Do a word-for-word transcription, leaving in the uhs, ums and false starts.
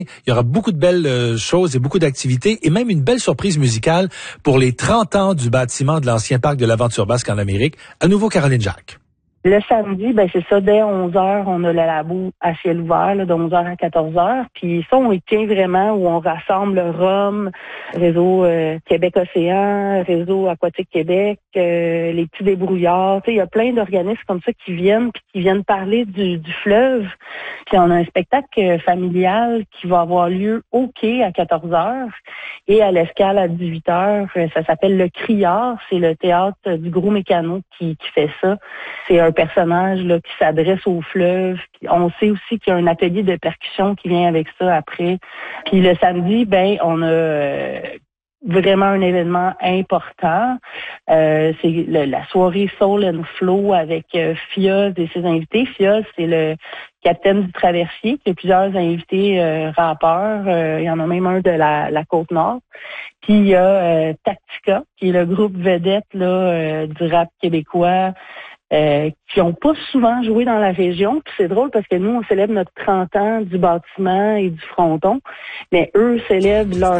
Il y aura beaucoup de belles euh, choses et beaucoup d'activités et même une belle surprise musicale pour les trente ans du bâtiment de l'ancien parc de l'Aventure Basque en Amérique. À nouveau, Caroline Jacques. Le samedi, ben c'est ça, dès onze heures, on a le labo à ciel ouvert, là, de onze heures à quatorze heures. Puis ça, on y tient vraiment où on rassemble Rome, Réseau euh, Québec-Océan, Réseau Aquatique Québec, euh, les petits débrouillards. Tu sais, il y a plein d'organismes comme ça qui viennent puis qui viennent parler du, du fleuve. Puis on a un spectacle familial qui va avoir lieu au quai à quatorze heures et à l'escale à dix-huit heures. Ça s'appelle Le Criard. C'est le théâtre du Gros Mécano qui, qui fait ça. C'est un personnage là qui s'adresse au fleuve. On sait aussi qu'il y a un atelier de percussion qui vient avec ça après. Puis le samedi, ben on a euh, vraiment un événement important. Euh, c'est le, la soirée Soul and Flow avec euh, Fioz et ses invités. Fioz, c'est le capitaine du Traversier, qui a plusieurs invités euh, rappeurs. Euh, il y en a même un de la, la Côte-Nord. Puis il y a euh, Tactica, qui est le groupe vedette là euh, du rap québécois. Euh, qui ont pas souvent joué dans la région. Puis c'est drôle parce que nous, on célèbre notre trente ans du bâtiment et du fronton, mais eux célèbrent leur